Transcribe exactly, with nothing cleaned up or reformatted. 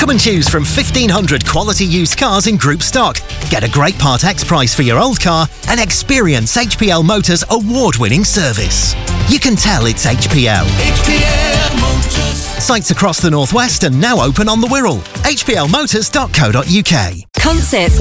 Come and choose from fifteen hundred quality used cars in group stock. Get a great Part X price for your old car and experience H P L Motors' award-winning service. You can tell it's H P L. H P L Motors. Sites across the northwest and now open on the Wirral. h p l motors dot co dot u k. Concerts